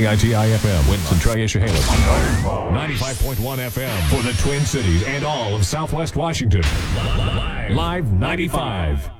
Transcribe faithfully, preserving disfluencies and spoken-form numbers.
I T I F M, Winston, Triash, ninety-five point one F M for the Twin Cities and all of Southwest Washington. Live ninety-five.